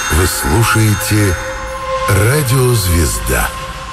Вы слушаете «Радио Звезда».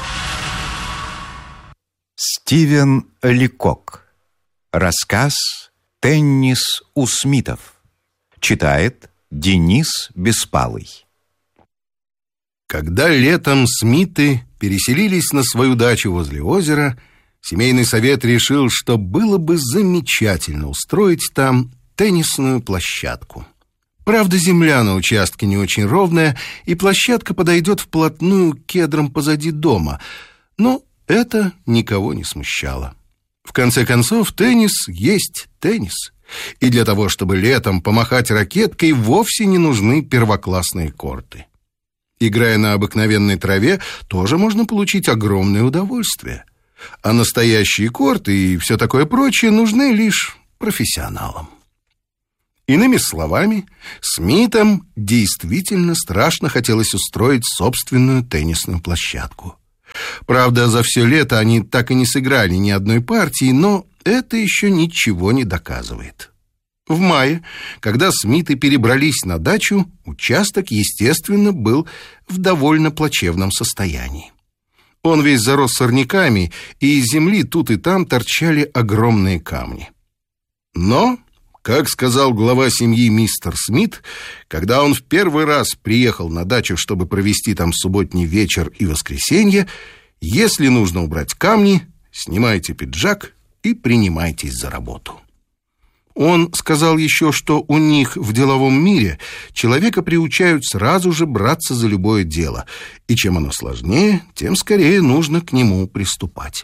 Стивен Ликок. Рассказ «Теннис у Смитов». Читает Денис Беспалый. Когда летом Смиты переселились на свою дачу возле озера, семейный совет решил, что было бы замечательно устроить там теннисную площадку. Правда, земля на участке не очень ровная, и площадка подойдет вплотную к кедрам позади дома, но это никого не смущало. В конце концов, теннис есть теннис. И для того, чтобы летом помахать ракеткой, вовсе не нужны первоклассные корты. Играя на обыкновенной траве, тоже можно получить огромное удовольствие. А настоящие корты и все такое прочее нужны лишь профессионалам. Иными словами, Смитам действительно страшно хотелось устроить собственную теннисную площадку. Правда, за все лето они так и не сыграли ни одной партии, но это еще ничего не доказывает. В мае, когда Смиты перебрались на дачу, участок, естественно, был в довольно плачевном состоянии. Он весь зарос сорняками, и из земли тут и там торчали огромные камни. Но, как сказал глава семьи мистер Смит, когда он в первый раз приехал на дачу, чтобы провести там субботний вечер и воскресенье, если нужно убрать камни, снимайте пиджак и принимайтесь за работу. Он сказал еще, что у них в деловом мире человека приучают сразу же браться за любое дело, и чем оно сложнее, тем скорее нужно к нему приступать.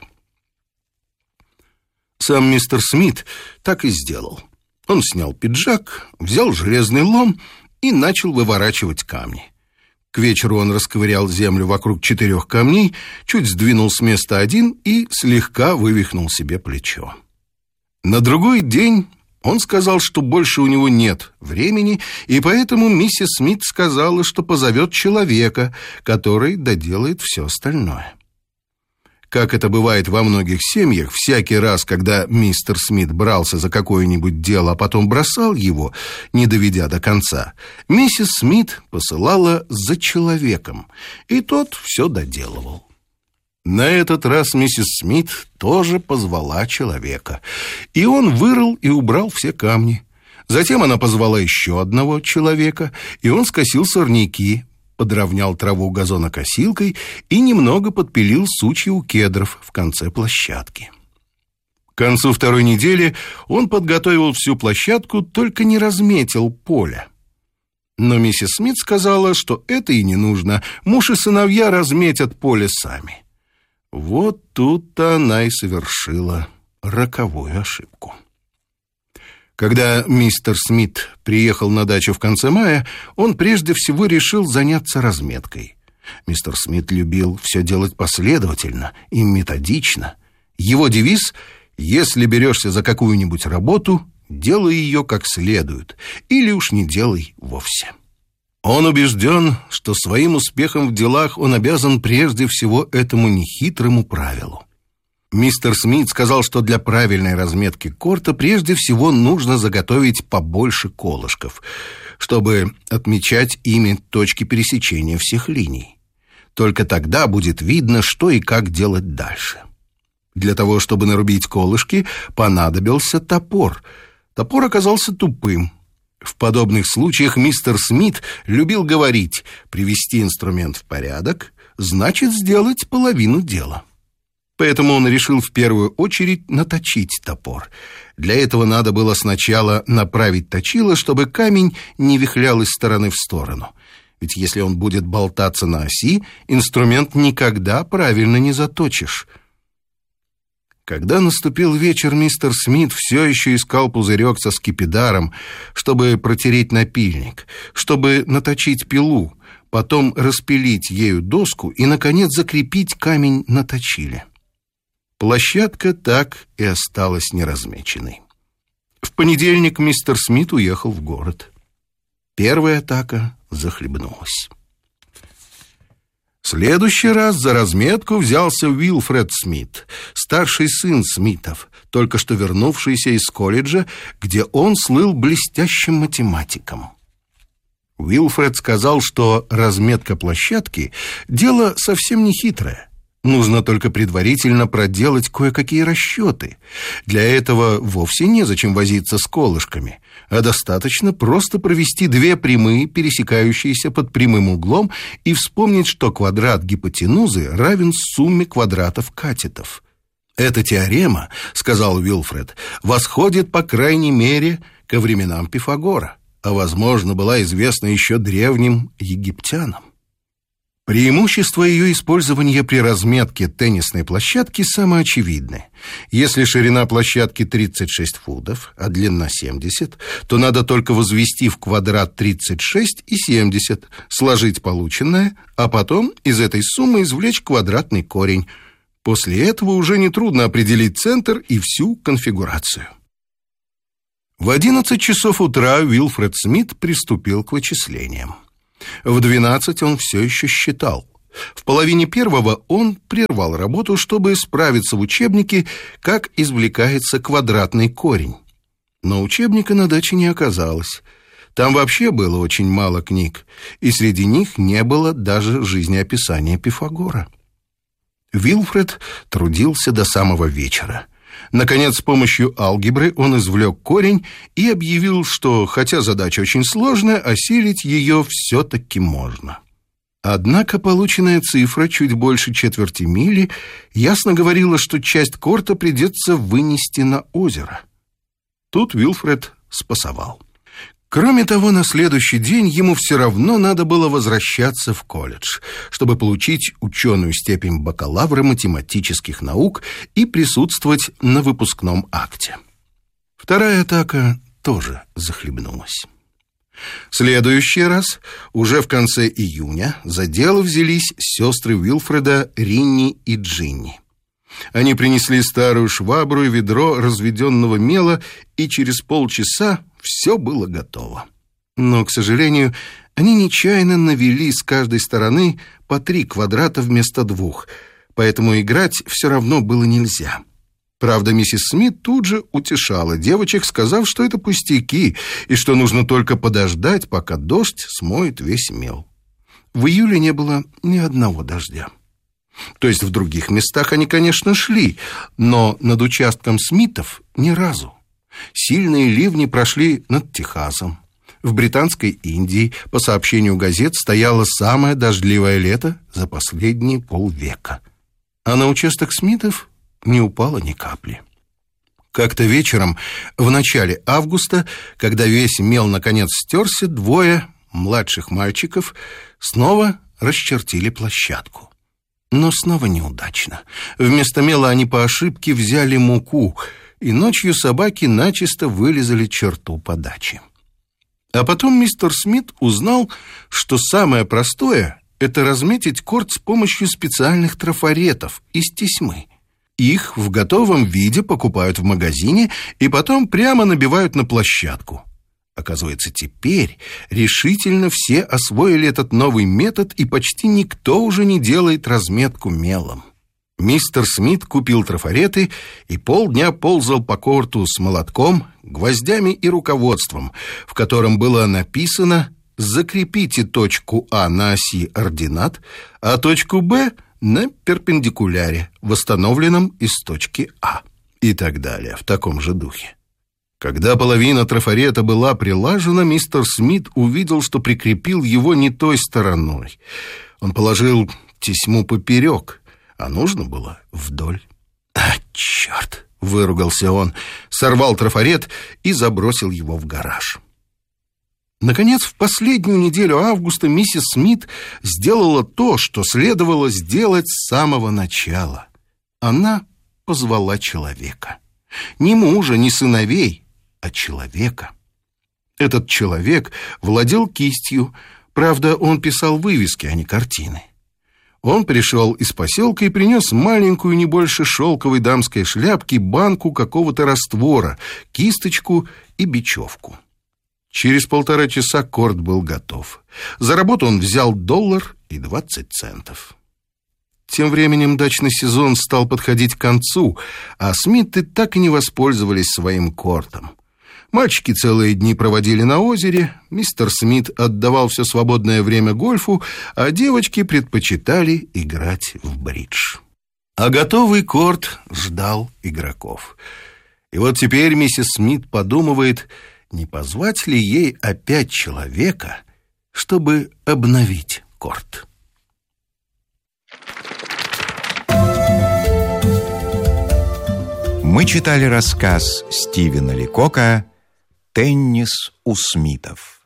Сам мистер Смит так и сделал. Он снял пиджак, взял железный лом и начал выворачивать камни. К вечеру он расковырял землю вокруг 4 камней, чуть сдвинул с места один и слегка вывихнул себе плечо. На другой день он сказал, что больше у него нет времени, и поэтому миссис Смит сказала, что позовет человека, который доделает все остальное. Как это бывает во многих семьях, всякий раз, когда мистер Смит брался за какое-нибудь дело, а потом бросал его, не доведя до конца, миссис Смит посылала за человеком, и тот все доделывал. На этот раз миссис Смит тоже позвала человека, и он вырыл и убрал все камни. Затем она позвала еще одного человека, и он скосил сорняки, подровнял траву газонокосилкой и немного подпилил сучья у кедров в конце площадки. К концу второй недели он подготовил всю площадку, только не разметил поля. Но миссис Смит сказала, что это и не нужно, муж и сыновья разметят поле сами. Вот тут-то она и совершила роковую ошибку. Когда мистер Смит приехал на дачу в конце мая, он прежде всего решил заняться разметкой. Мистер Смит любил все делать последовательно и методично. Его девиз: «Если берешься за какую-нибудь работу, делай ее как следует, или уж не делай вовсе». Он убежден, что своим успехом в делах он обязан прежде всего этому нехитрому правилу. Мистер Смит сказал, что для правильной разметки корта прежде всего нужно заготовить побольше колышков, чтобы отмечать ими точки пересечения всех линий. Только тогда будет видно, что и как делать дальше. Для того, чтобы нарубить колышки, понадобился топор. Топор оказался тупым. В подобных случаях мистер Смит любил говорить: «Привести инструмент в порядок значит сделать половину дела». Поэтому он решил в первую очередь наточить топор. Для этого надо было сначала направить точило, чтобы камень не вихлял из стороны в сторону. Ведь если он будет болтаться на оси, инструмент никогда правильно не заточишь. Когда наступил вечер, мистер Смит все еще искал пузырек со скипидаром, чтобы протереть напильник, чтобы наточить пилу, потом распилить ею доску и, наконец, закрепить камень на точиле. Площадка так и осталась неразмеченной. В понедельник мистер Смит уехал в город. Первая атака захлебнулась. В следующий раз за разметку взялся Уилфред Смит, старший сын Смитов, только что вернувшийся из колледжа, где он слыл блестящим математиком. Уилфред сказал, что разметка площадки – дело совсем не хитрое. Нужно только предварительно проделать кое-какие расчеты. Для этого вовсе незачем возиться с колышками, а достаточно просто провести две прямые, пересекающиеся под прямым углом, и вспомнить, что квадрат гипотенузы равен сумме квадратов катетов. «Эта теорема, — сказал Уилфред, — восходит, по крайней мере, ко временам Пифагора, а, возможно, была известна еще древним египтянам». Преимущества ее использования при разметке теннисной площадки самоочевидны. Если ширина площадки 36 футов, а длина 70, то надо только возвести в квадрат 36 и 70, сложить полученное, а потом из этой суммы извлечь квадратный корень. После этого уже нетрудно определить центр и всю конфигурацию. В 11 часов утра Уилфред Смит приступил к вычислениям. В 12 он все еще считал. В половине первого он прервал работу, чтобы справиться в учебнике, как извлекается квадратный корень. Но учебника на даче не оказалось. Там вообще было очень мало книг, и среди них не было даже жизнеописания Пифагора. Уилфред трудился до самого вечера. Наконец, с помощью алгебры он извлек корень и объявил, что, хотя задача очень сложная, осилить ее все-таки можно. Однако полученная цифра, чуть больше четверти мили, ясно говорила, что часть корта придется вынести на озеро. Тут Уилфред спасовал. Кроме того, на следующий день ему все равно надо было возвращаться в колледж, чтобы получить ученую степень бакалавра математических наук и присутствовать на выпускном акте. Вторая атака тоже захлебнулась. В следующий раз, уже в конце июня, за дело взялись сестры Уилфреда Ринни и Джинни. Они принесли старую швабру и ведро разведенного мела, и через полчаса все было готово. Но, к сожалению, они нечаянно навели с каждой стороны по 3 квадрата вместо 2, поэтому играть все равно было нельзя. Правда, миссис Смит тут же утешала девочек, сказав, что это пустяки, и что нужно только подождать, пока дождь смоет весь мел. В июле не было ни одного дождя. То есть в других местах они, конечно, шли, но над участком Смитов ни разу. Сильные ливни прошли над Техасом. В Британской Индии, по сообщению газет, стояло самое дождливое лето за последние полвека. А на участок Смитов не упало ни капли. Как-то вечером, в начале августа, когда весь мел наконец стерся, 2 младших мальчиков снова расчертили площадку. Но снова неудачно. Вместо мела они по ошибке взяли муку, и ночью собаки начисто вылизали черту подачи. А потом мистер Смит узнал, что самое простое — это разметить корт с помощью специальных трафаретов из тесьмы. Их в готовом виде покупают в магазине и потом прямо набивают на площадку. Оказывается, теперь решительно все освоили этот новый метод, и почти никто уже не делает разметку мелом. Мистер Смит купил трафареты и полдня ползал по корту с молотком, гвоздями и руководством, в котором было написано: «Закрепите точку А на оси ординат, а точку Б на перпендикуляре, восстановленном из точки А», и так далее, в таком же духе. Когда половина трафарета была прилажена, мистер Смит увидел, что прикрепил его не той стороной. Он положил тесьму поперек, а нужно было вдоль. «А, черт!» — выругался он, сорвал трафарет и забросил его в гараж. Наконец, в последнюю неделю августа миссис Смит сделала то, что следовало сделать с самого начала. Она позвала человека. Не мужа, не сыновей, а человека. Этот человек владел кистью, правда, он писал вывески, а не картины. Он пришел из поселка и принес маленькую, не больше шелковой дамской шляпки, банку какого-то раствора, кисточку и бечевку. Через 1,5 часа корт был готов. За работу он взял $1.20. Тем временем дачный сезон стал подходить к концу, а Смиты так и не воспользовались своим кортом. Мальчики целые дни проводили на озере, мистер Смит отдавал все свободное время гольфу, а девочки предпочитали играть в бридж. А готовый корт ждал игроков. И вот теперь миссис Смит подумывает, не позвать ли ей опять человека, чтобы обновить корт. Мы читали рассказ Стивена Ликока «Теннис у Смитов».